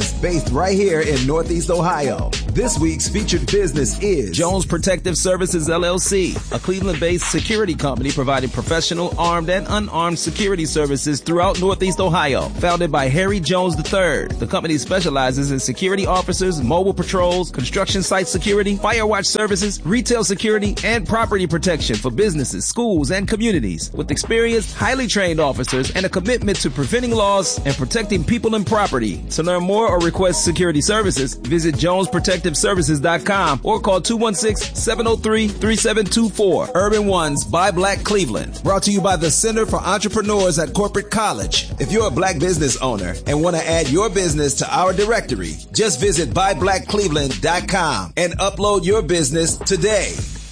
business based right here in Northeast Ohio. This week's featured business is Jones Protective Services, LLC, a Cleveland-based security company providing professional armed and unarmed security services throughout Northeast Ohio. Founded by Harry Jones III, the company specializes in security officers, mobile patrols, construction site security, fire watch services, retail security, and property protection for businesses, schools, and communities. With experienced, highly trained officers and a commitment to preventing loss and protecting people and property. To learn more or request security services, visit JonesProtectiveServices.com or call 216-703-3724. Urban Ones by Black Cleveland. brought to you by the Center for Entrepreneurs at Corporate College. If you're a black business owner and want to add your business to our directory, just visit byblackcleveland.com and upload your business today.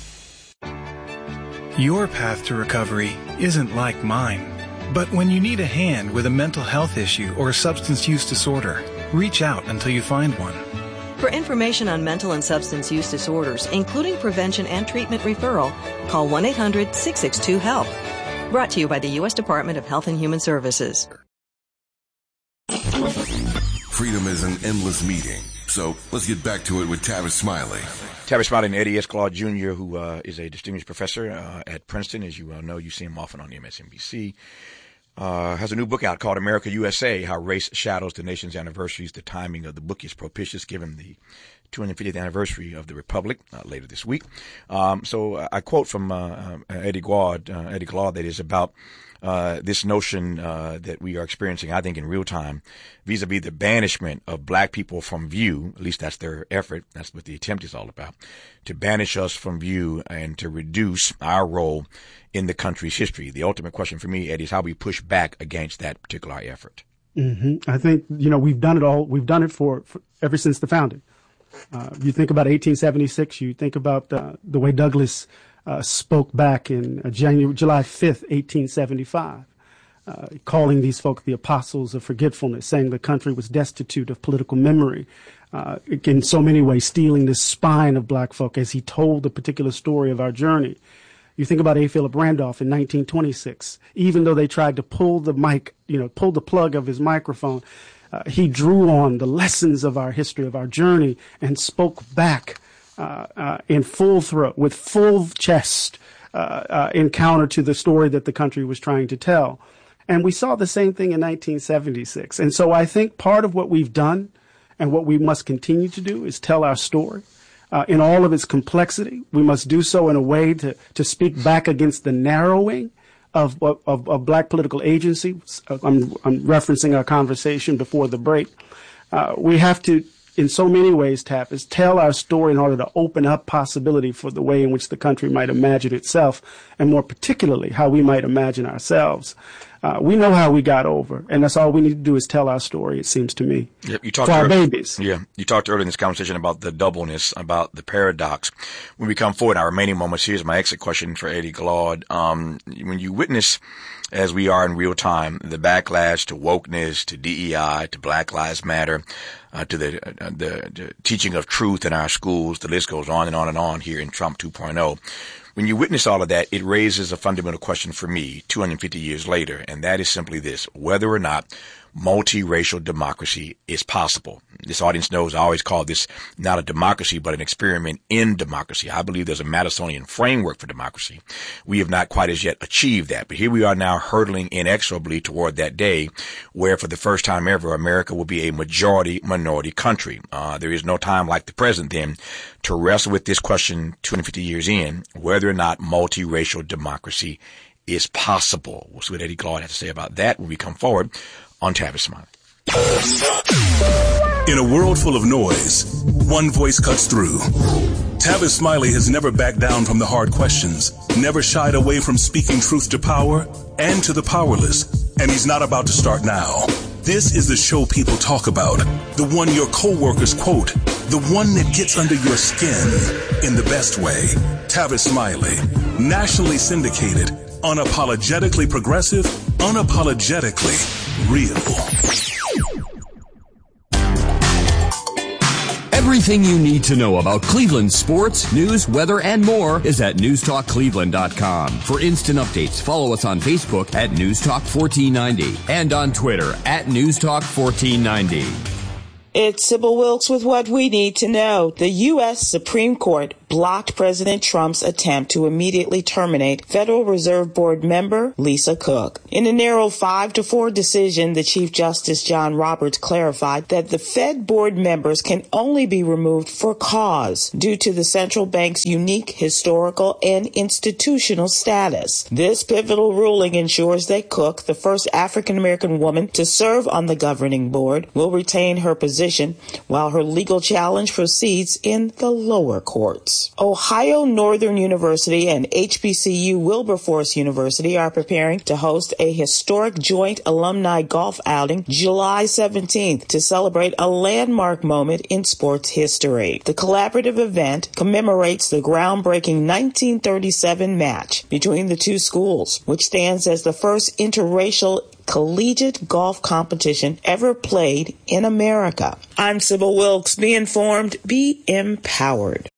Your path to recovery isn't like mine. But when you need a hand with a mental health issue or a substance use disorder, reach out until you find one. For information on mental and substance use disorders, including prevention and treatment referral, call 1-800-662-HELP. Brought to you by the U.S. Department of Health and Human Services. Freedom is an endless meeting. So let's get back to it with Tavis Smiley. Tavis Smiley and Eddie S. Glaude Jr., who is a distinguished professor at Princeton. As you well know, you see him often on MSNBC. Has a new book out called America USA, How Race Shadows the Nation's Anniversaries. The timing of the book is propitious given the 250th anniversary of the Republic later this week. So I quote from Eddie Glaude, that is about this notion that we are experiencing, I think, in real time, vis-a-vis the banishment of black people from view. At least that's their effort. That's what the attempt is all about, to banish us from view and to reduce our role in the country's history. The ultimate question for me, Eddie, is how we push back against that particular effort. Mm-hmm. I think, we've done it all. We've done it for ever since the founding. You think about 1876, you think about the way Douglass spoke back in July 5th, 1875, calling these folk the apostles of forgetfulness, saying the country was destitute of political memory, in so many ways stealing the spine of black folk as he told the particular story of our journey. You think about A. Philip Randolph in 1926. Even though they tried to pull the mic, pull the plug of his microphone, he drew on the lessons of our history, of our journey, and spoke back in full throat, with full chest, in counter to the story that the country was trying to tell. And we saw the same thing in 1976. And so I think part of what we've done and what we must continue to do is tell our story in all of its complexity. We must do so in a way to speak back against the narrowing of black political agency. I'm referencing our conversation before the break. We have to, in so many ways, Tavis, tell our story in order to open up possibility for the way in which the country might imagine itself, and more particularly, how we might imagine ourselves. We know how we got over, and that's all we need to do is tell our story, it seems to me, for our babies. Yeah, you talked earlier in this conversation about the doubleness, about the paradox. When we come forward in our remaining moments, here's my exit question for Eddie Glaude. When you witness, as we are in real time, the backlash to wokeness, to DEI, to Black Lives Matter, to the teaching of truth in our schools, the list goes on and on and on here in Trump 2.0. When you witness all of that, it raises a fundamental question for me 250 years later, and that is simply this: whether or not multiracial democracy is possible. This audience knows I always call this not a democracy, but an experiment in democracy. I believe there's a Madisonian framework for democracy. We have not quite as yet achieved that, but here we are now hurtling inexorably toward that day where for the first time ever, America will be a majority-minority country. There is no time like the present then to wrestle with this question 250 years in, whether or not multiracial democracy is possible. We'll see what Eddie Glaude has to say about that when we come forward on Tavis Smiley. In a world full of noise, one voice cuts through. Tavis Smiley has never backed down from the hard questions, never shied away from speaking truth to power and to the powerless, and he's not about to start now. This is the show people talk about, the one your coworkers quote, the one that gets under your skin in the best way. Tavis Smiley, nationally syndicated, unapologetically progressive, unapologetically real. Everything you need to know about Cleveland sports, news, weather, and more is at newstalkcleveland.com. For instant updates, follow us on Facebook at Newstalk 1490 and on Twitter at Newstalk 1490. It's Sybil Wilkes with what we need to know. The U.S. Supreme Court blocked President Trump's attempt to immediately terminate Federal Reserve Board member Lisa Cook. In a narrow 5-4 decision, the Chief Justice John Roberts clarified that the Fed board members can only be removed for cause due to the central bank's unique historical and institutional status. This pivotal ruling ensures that Cook, the first African-American woman to serve on the governing board, will retain her position while her legal challenge proceeds in the lower courts. Ohio Northern University and HBCU Wilberforce University are preparing to host a historic joint alumni golf outing July 17th to celebrate a landmark moment in sports history. The collaborative event commemorates the groundbreaking 1937 match between the two schools, which stands as the first interracial collegiate golf competition ever played in America. I'm Sybil Wilkes. Be informed, be empowered.